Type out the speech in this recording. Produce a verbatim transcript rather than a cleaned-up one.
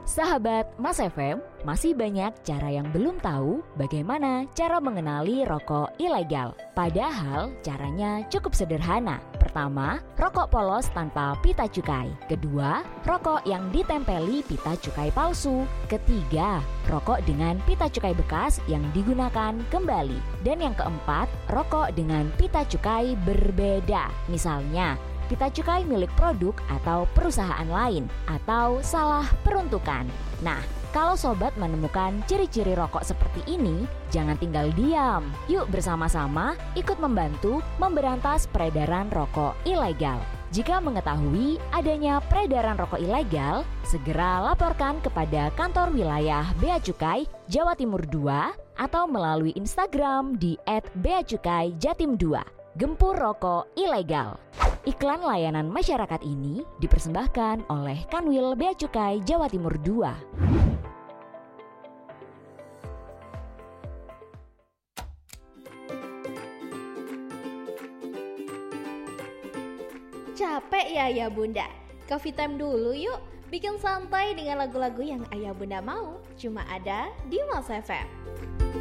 Sahabat Mas F M, masih banyak cara yang belum tahu bagaimana cara mengenali rokok ilegal. Padahal caranya cukup sederhana. Pertama, rokok polos tanpa pita cukai. Kedua, rokok yang ditempeli pita cukai palsu. Ketiga, rokok dengan pita cukai bekas yang digunakan kembali. Dan yang keempat, rokok dengan pita cukai berbeda. Misalnya, pita cukai milik produk atau perusahaan lain, atau salah peruntukan. Nah, kalau sobat menemukan ciri-ciri rokok seperti ini, jangan tinggal diam. Yuk bersama-sama ikut membantu memberantas peredaran rokok ilegal. Jika mengetahui adanya peredaran rokok ilegal, segera laporkan kepada kantor wilayah Bea Cukai Jawa Timur dua atau melalui Instagram di et beacukai jatim dua. Gempur rokok ilegal. Iklan layanan masyarakat ini dipersembahkan oleh Kanwil Bea Cukai Jawa Timur dua. Capek ya ayah bunda? Coffee time dulu yuk. Bikin santai dengan lagu-lagu yang ayah bunda mau. Cuma ada di Mas F M.